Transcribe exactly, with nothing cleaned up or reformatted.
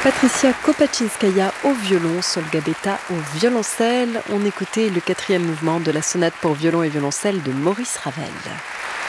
Patricia Kopachinskaya au violon, Sol Gabetta au violoncelle. On écoutait le quatrième mouvement de la sonate pour violon et violoncelle de Maurice Ravel.